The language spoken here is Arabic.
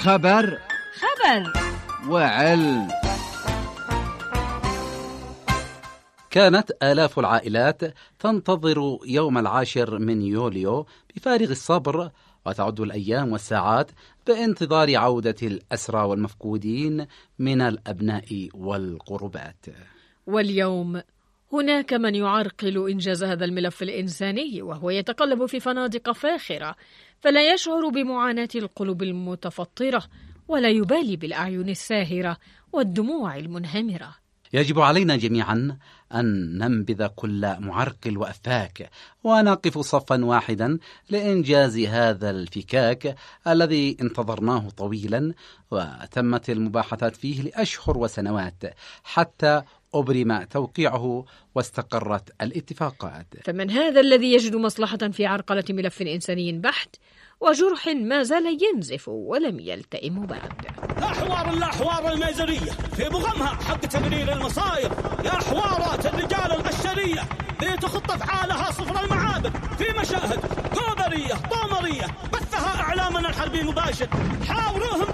خبر وعلم. كانت آلاف العائلات تنتظر يوم 10 من يوليو بفارغ الصبر، وتعد الأيام والساعات بانتظار عودة الأسرى والمفقودين من الأبناء والقربات. واليوم هناك من يعرقل إنجاز هذا الملف الإنساني، وهو يتقلب في فنادق فاخرة، فلا يشعر بمعاناة القلوب المتفطرة، ولا يبالي بالأعين الساهرة والدموع المنهمرة. يجب علينا جميعا أن ننبذ كل معرقل وأفاك، ونقف صفا واحدا لإنجاز هذا الفكاك الذي انتظرناه طويلا، وتمت المباحثات فيه لأشهر وسنوات حتى أبرم توقيعه واستقرت الاتفاقات. فمن هذا الذي يجد مصلحة في عرقلة ملف إنساني بحت وجرح ما زال ينزف ولم يلتئم بعد؟ الأحوار الميزرية في بغمها حق تمرير المصايب، يا حوارات الرجال البشرية في تخط أفعالها صفر المعابد، في مشاهد كوبرية طومرية بثها إعلامنا الحربي مباشر، حاوروهم